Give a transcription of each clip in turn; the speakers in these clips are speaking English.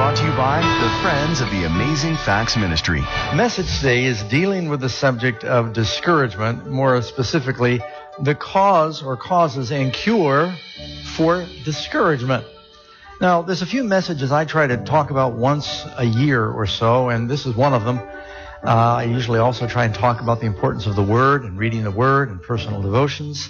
brought to you by the Friends of the Amazing Facts Ministry. Message today is dealing with the subject of discouragement, more specifically, the cause or causes and cure for discouragement. Now, there's a few messages I try to talk about once a year or so, and this is one of them. I usually also try and talk about the importance of the Word and reading the Word and personal devotions.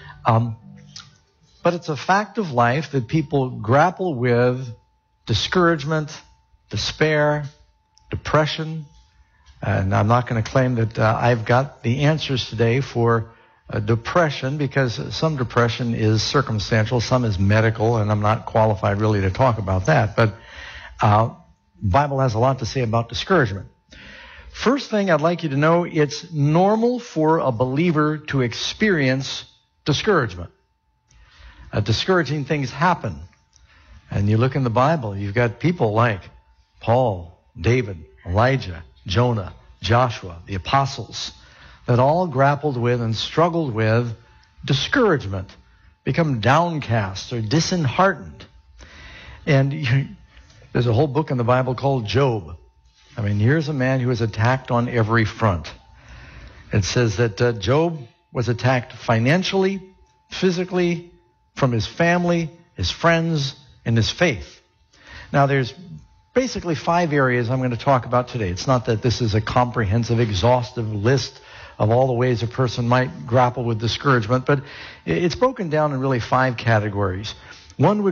But it's a fact of life that people grapple with discouragement, despair, depression. And I'm not going to claim that I've got the answers today for depression, because some depression is circumstantial, some is medical, and I'm not qualified really to talk about that. But the Bible has a lot to say about discouragement. First thing I'd like you to know, it's normal for a believer to experience discouragement. Discouraging things happen. And you look in the Bible, you've got people like Paul, David, Elijah, Jonah, Joshua, the apostles, that all grappled with and struggled with discouragement, become downcast or disheartened. And there's a whole book in the Bible called Job. I mean, here's a man who was attacked on every front. It says that Job was attacked financially, physically, from his family, his friends, and his faith. Now, there's basically 5 areas I'm going to talk about today. It's not that this is a comprehensive, exhaustive list of all the ways a person might grapple with discouragement, but it's broken down in really 5 categories. One would